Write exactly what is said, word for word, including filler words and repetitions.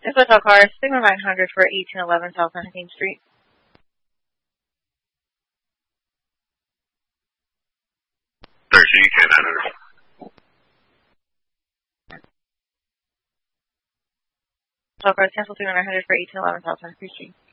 This hotel car, Sigma nine hundred for eighteen eleven South nineteenth Street. thirteen K nine hundred. Hotel car, cancel Sigma nine hundred for eighteen eleven South nineteenth Street.